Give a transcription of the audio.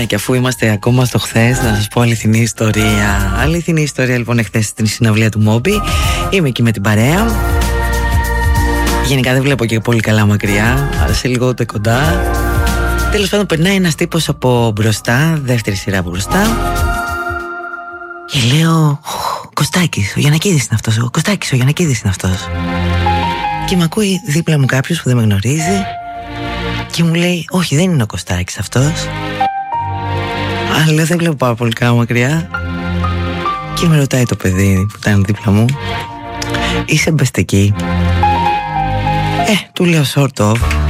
Και αφού είμαστε ακόμα στο χθες, να σας πω αληθινή ιστορία. Αληθινή ιστορία λοιπόν, εχθές στην συναυλία του Μόμπι. Είμαι εκεί με την παρέα. Γενικά δεν βλέπω και πολύ καλά μακριά, σε λίγο ούτε κοντά. Τέλος πάντων περνάει ένας τύπος από μπροστά, δεύτερη σειρά από μπροστά. Και λέω, Κωστάκης, ο Γιαννακίδης είναι αυτός. Ο Κωστάκης, ο Γιαννακίδης είναι αυτός. Και με ακούει δίπλα μου κάποιος που δεν με γνωρίζει και μου λέει, όχι, δεν είναι ο Κωστάκης αυτός. Αλλά λέω, δεν βλέπω πάρα πολύ καλά μακριά. Και με ρωτάει το παιδί που ήταν δίπλα μου, είσαι μπεστική? Του λέω sort of.